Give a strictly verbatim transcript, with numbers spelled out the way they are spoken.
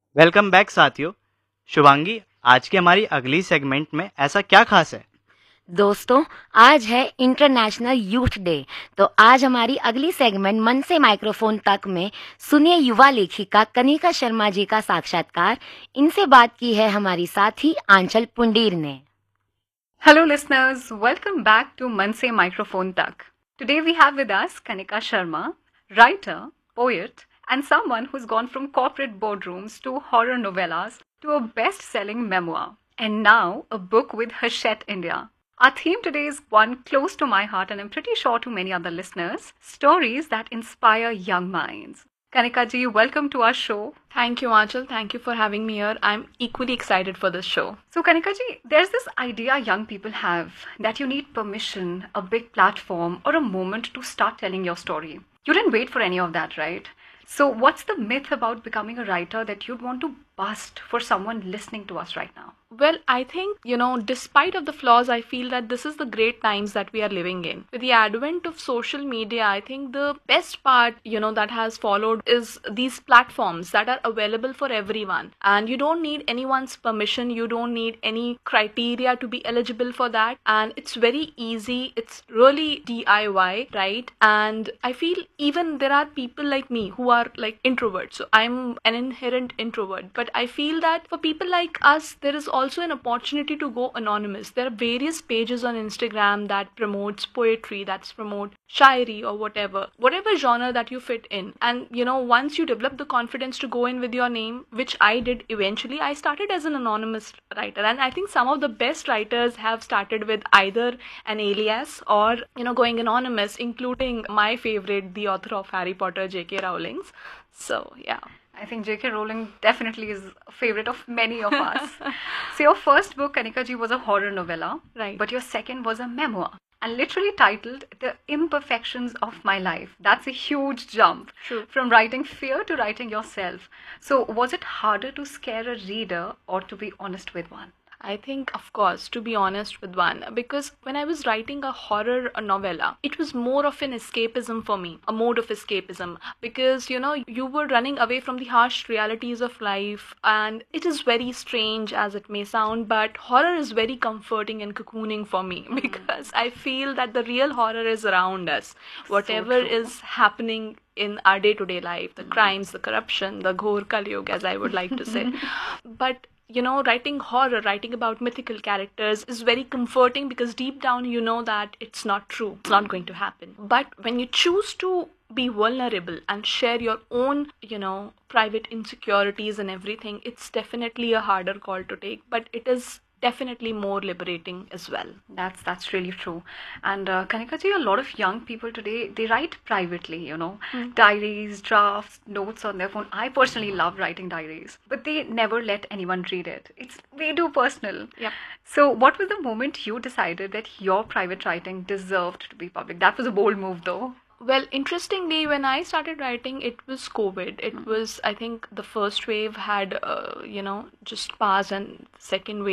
Welcome back साथियों। शुभांगी, आज की हमारी अगली सेगमेंट में ऐसा क्या खास है? दोस्तों, आज है इंटरनेशनल यूथ डे। तो आज हमारी अगली सेगमेंट मन से माइक्रोफोन तक में सुनिए युवा लेखिका कनिका शर्मा जी का साक्षात्कार। इनसे बात की है हमारी साथी आंचल पुंडीर ने। Hello, listeners. Welcome back to Manse Microphone Tak. Today we have with us Kanika Sharma, writer, poet, and someone who's gone from corporate boardrooms to horror novellas to a best selling memoir, and now a book with Hachette India. Our theme today is one close to my heart, and I'm pretty sure to many other listeners, stories that inspire young minds. Kanika ji, welcome to our show. Thank you, Anchal. Thank you for having me here. I'm equally excited for this show. So, Kanika ji, there's this idea young people have that you need permission, a big platform, or a moment to start telling your story. You didn't wait for any of that, right? So, what's the myth about becoming a writer that you'd want to bust for someone listening to us right now? Well, I think, you know, despite of the flaws, I feel that this is the great times that we are living in. With the advent of social media, I think the best part, you know, that has followed is these platforms that are available for everyone. And you don't need anyone's permission. You don't need any criteria to be eligible for that. And it's very easy. It's really D I Y, right? And I feel even there are people like me who are like introverts. So I'm an inherent introvert. But I feel that for people like us, there is also an opportunity to go anonymous. There are various pages on Instagram that promotes poetry, that's promote shairi or whatever, whatever genre that you fit in. And you know, once you develop the confidence to go in with your name, which I did eventually, I started as an anonymous writer. And I think some of the best writers have started with either an alias or, you know, going anonymous, including my favorite, the author of Harry Potter, J K Rowling's. So, yeah. I think J K Rowling definitely is a favorite of many of us. So your first book, Kanika ji, was a horror novella, Right. but your second was a memoir, and literally titled The Imperfections of My Life. That's a huge jump. True. From writing fear to writing yourself. So was it harder to scare a reader or to be honest with one? I think, of course, to be honest with one, because when I was writing a horror novella, it was more of an escapism for me, a mode of escapism, because, you know, you were running away from the harsh realities of life, and it is very strange as it may sound, but horror is very comforting and cocooning for me, because I feel that the real horror is around us. Whatever true. is happening in our day-to-day life, the crimes, the corruption, the ghor Kalyug, as I would like to say. But you know, writing horror, writing about mythical characters is very comforting because deep down you know that it's not true. It's not going to happen. But when you choose to be vulnerable and share your own, you know, private insecurities and everything, it's definitely a harder call to take, but it is definitely more liberating as well. That's that's really true. And uh, Kanika ji, a lot of young people today, they write privately, you know, diaries, drafts, notes on their phone. I personally love writing diaries, but they never let anyone read it. It's way too personal. Yep. So what was the moment you decided that your private writing deserved to be public? That was a bold move though. Well, interestingly, when I started writing, it was COVID. It was, I think, the first wave had, uh, you know, just passed, and second wave